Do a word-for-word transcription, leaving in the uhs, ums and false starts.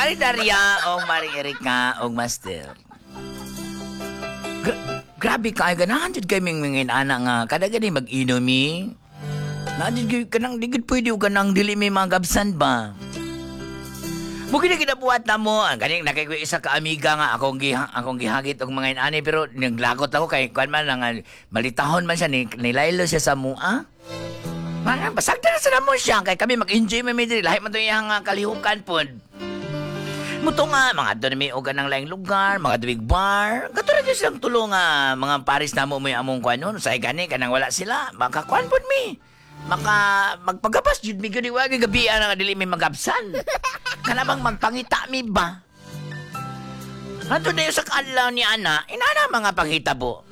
Mari Daria o Mari Erika o Master. Gra- grabe ka, ganahan dyan kay mingmingin anak nga. Kada gani mag-inomi. Nadyan kayo kanang digid pwede o kanang dili may mga gabsan ba? Mugin na kinabuhat na mo. Ganing nakay ko isa ka amiga nga akong giha, akong gihagit og mga inani pero naglagot ako kay kuan man lang malitahon man siya ni, nilaylo siya sa mua. Man basag na sa mo siya kay kami mag-enjoy man mi diri lahi man to iyang uh, kalihukan pod. Muto nga mga doon may og nang laing lugar, mga duwig bar. Katulad yung silang tulo nga mga paris na mo may among kuan nun. Sa gani kanang wala sila, makakuan pod mi. Maka magpagapas jud mi gani wagi gabi nga dili may magabsan. Kana bang magpangita mi ba? Ato na yung sa kaadlaw ni Ana, inana mga panghitabo.